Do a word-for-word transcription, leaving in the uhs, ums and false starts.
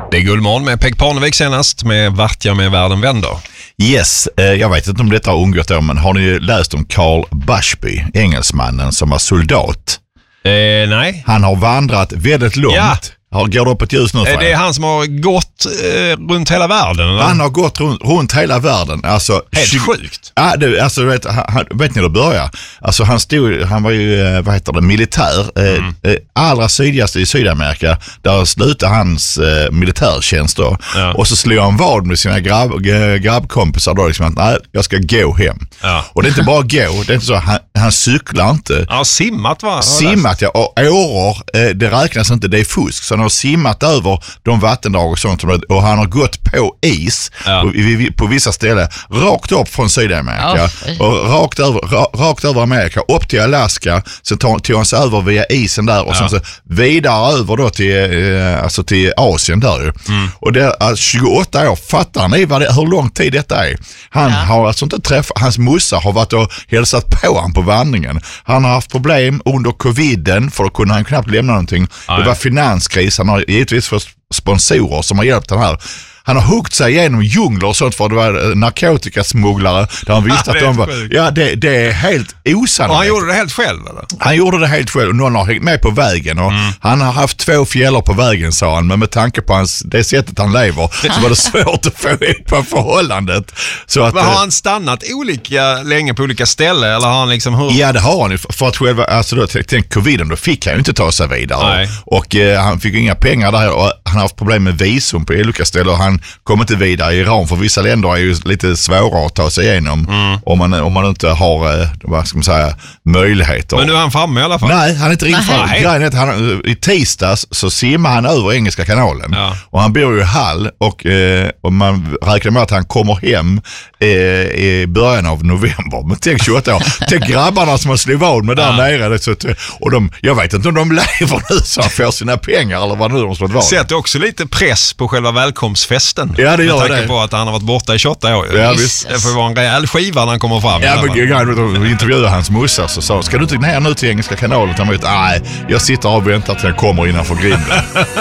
Det är Guldmorgon med Peg Parnevik senast med Vart jag med världen vänder. Yes, eh, jag vet inte om detta har undgått er, men har ni läst om Carl Bushby, engelsmannen som var soldat? Eh, nej. Han har vandrat väldigt långt. Ja. Har, går det upp ett ljus nu för är det är han som har gått eh, runt hela världen? Eller? Han har gått runt, runt hela världen. Alltså, Helt tjugo, sjukt. Ja, det, alltså, vet, han, vet ni hur det börjar? Alltså, han, stod, han var ju, vad heter det, militär. Mm. Eh, allra sydligaste i Sydamerika. Där slutade hans eh, militärtjänst då. Ja. Och så slog han vad med sina grabb, grabbkompisar då. Liksom, att nej, jag ska gå hem. Ja. Och det är inte bara gå. Det är inte så, han, han cyklar inte. Ja, simmat va? Simmat, ja. Och åror, eh, det räknas inte, det är fusk. Så han har simmat över de vattendrag och sånt. Och han har gått på is ja. på, på vissa ställen. Rakt upp från Sydamerika. Oh. Och rakt över, ra, rakt över Amerika. Upp till Alaska. Sen tog han sig över via isen där. Och ja. sen så vidare över då till, eh, alltså till Asien där ju. Mm. Och det är alltså tjugoåtta år. Fattar ni vad det, hur lång tid detta är? Han ja. har alltså inte träffat, hans morsa har varit och hälsat på honom på vandringen. Han har haft problem under coviden för att kunna han knappt lämna någonting. Ja, det var finanskris. Han har givetvis fått sponsorer som har hjälpt den här. Han har huggit sig igenom djungler och sånt för att det var narkotikasmugglare där han visste att de var... Ja, det, det är helt osannolikt. Och han gjorde det helt själv, eller? Han gjorde det helt själv och någon har hängt med på vägen och mm. han har haft två fjällor på vägen, sa han, men med tanke på hans, det sättet han lever så var det svårt att få ihop på förhållandet. Så att, men har han stannat olika länge på olika ställen eller har han liksom... Hur? Ja, det har han ju. För att själva, alltså då, tänk coviden, då fick han ju inte ta sig vidare. Nej. Och eh, han fick inga pengar där och han har haft problem med visum på olika ställen och han kommer inte vidare i Iran, för vissa länder är ju lite svårare att ta sig igenom mm. om, man, om man inte har, vad ska man säga, möjligheter. Men nu är han framme i alla fall. Nej, han är inte riktigt framme. Grejen är att han, i tisdags så simmar han över Engelska kanalen ja. och han bor ju i Hall och, eh, och man räknar med att han kommer hem eh, i början av november. Men tänk tjugoåtta år. Tänk grabbarna som har slivit vad med där ja. nere. Så, och de, jag vet inte om de lever nu så han får sina pengar eller vad nu de slår vad. Sätter också lite press på själva välkomstfesten. Ja, det gör med tanke det. på att han har varit borta i tjugoåtta år. Ja, visst. Det får vara en rejäl skiva när han kommer fram. Ja, men jag intervjuade hans morsa så sa, ska du inte ner nu till Engelska kanalen? Han vet, nej, jag sitter och väntar till jag kommer innanför grinden.